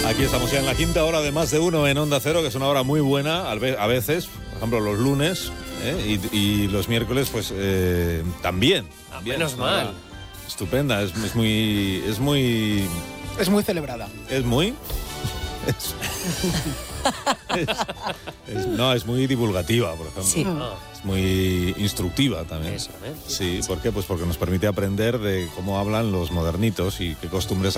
Aquí estamos ya en la quinta hora de Más de Uno en Onda Cero, que es una hora muy buena a veces, por ejemplo los lunes y los miércoles pues también. Menos mal. Estupenda, es muy... Es muy celebrada. Es muy muy divulgativa, por ejemplo. Sí. Es muy instructiva también. Eso, ¿eh? Sí, ¿por qué? Pues porque nos permite aprender de cómo hablan los modernitos y qué costumbres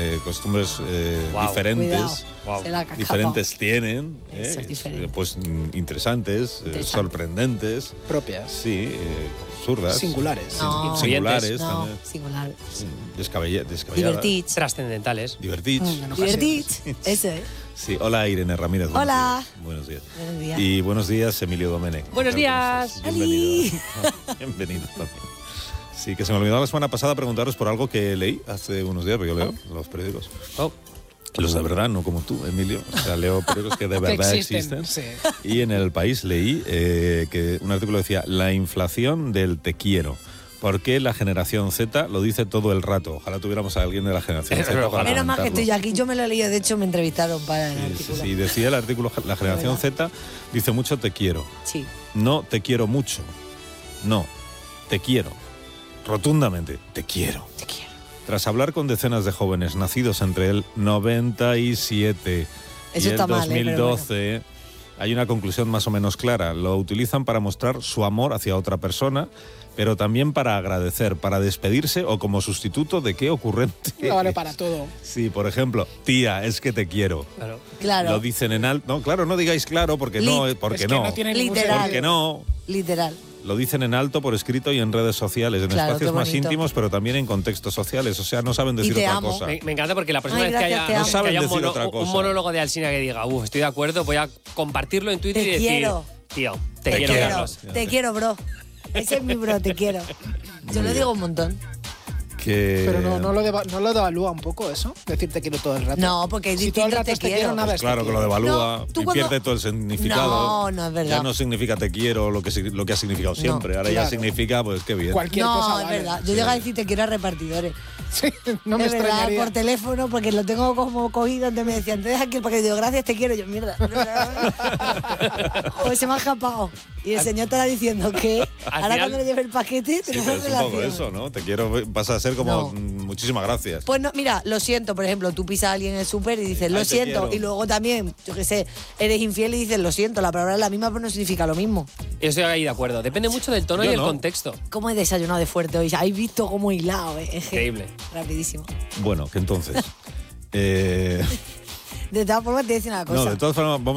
diferentes. Wow. Se la ha cacao. Diferentes tienen, Eso es diferente. pues interesantes, sorprendentes, Propias. sí, absurdas, Singulares. No. singulares, No, también, singular. descabelladas, Divertits. Trascendentales. divertits. Divertits. Eso es. Sí, hola Irene Ramírez. Hola. Buenos días. Buenos días. Y buenos días Emilio Domenech. Buenos ¿Qué tal? días. ¿Cómo estás? Bienvenido. Bienvenido también. Sí, que se me olvidó la semana pasada preguntaros por algo que leí hace unos días, porque yo leo los periódicos. Oh. Los de verdad, no como tú, Emilio. O sea, leo periódicos que de verdad existen. Sí. Y en El País leí que un artículo decía la inflación del te quiero. ¿Por qué la generación Z lo dice todo el rato? Ojalá tuviéramos a alguien de la generación Z para Menos mal que comentarlo. estoy aquí. Yo me lo he leído. De hecho, me entrevistaron para el artículo. Sí, decía el artículo, la generación ¿Verdad? Z dice mucho te quiero. Sí. No te quiero mucho. No, te quiero. Rotundamente, te quiero. Te quiero. Tras hablar con decenas de jóvenes nacidos entre el 97 y Eso el está mal, 2012, hay una conclusión más o menos clara. Lo utilizan para mostrar su amor hacia otra persona, pero también para agradecer, para despedirse o como sustituto de qué ocurrente. No vale para todo. Sí, por ejemplo, tía, es que te quiero. Claro. Claro. Lo dicen en alto. No, claro, no digáis claro porque porque Es que no tiene ningún Literal. Porque no. Literal. Lo dicen en alto, por escrito y en redes sociales, en Claro, espacios qué más bonito. íntimos, pero también en contextos sociales. O sea, no saben decir te otra amo. cosa. Me encanta porque la próxima Ay, vez que gracias, te haya, amo. No saben que haya decir otra un cosa. monólogo de Alsina que diga, estoy de acuerdo, voy a compartirlo en Twitter Te y decir, quiero. tío, te Te quiero, quiero. Carlos. Te quiero, bro. Ese es mi bro, te quiero. Yo lo digo un montón. Que... Pero no lo devalúa un poco eso, decir te quiero todo el rato. No, porque es Si todo el distinto rato te es te quiero, quiero. nada es te Claro que lo quiero. devalúa No, tú y cuando- pierde todo el significado. No, no es verdad. Ya no significa te quiero lo que ha significado siempre. Ahora ya claro. significa, pues qué bien. Cualquier cosa No, es vale. verdad. Yo llego a decir te quiero a repartidores. Sí, no me es verdad, extrañaría. por teléfono, porque lo tengo como cogido. Antes me decían, te dejas aquí el paquete. Digo, gracias, te quiero. Yo, mierda. Pues se me ha escapado. Y el señor estará diciendo que Al ahora final- cuando le lleve el paquete, Sí, tenemos pero es un poco relación. eso, ¿no? Te quiero, pasa a ser como No. muchísimas gracias. Pues no, mira, lo siento, por ejemplo, tú pisas a alguien en el súper y dices, lo Ay, te siento, quiero. y luego también, yo qué sé, eres infiel y dices, lo siento, la palabra es la misma, pero no significa lo mismo. Yo estoy ahí de acuerdo. Depende mucho del tono Yo y del no. contexto. ¿Cómo he desayunado de fuerte hoy? ¿Habéis visto cómo he hilado? Es que- Increíble. Rapidísimo. Bueno, que entonces... De todas formas, te voy a decir una cosa. no, de todas formas, vamos